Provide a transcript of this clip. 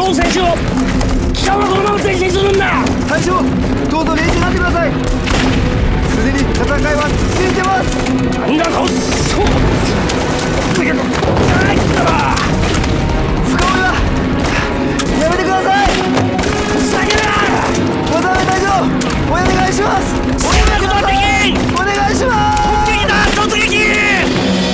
尾選手を。貴様はこのまま前進するんだ。 大将、どうぞ冷静になってください。すでに戦いは続いてます。 なんだと。そう。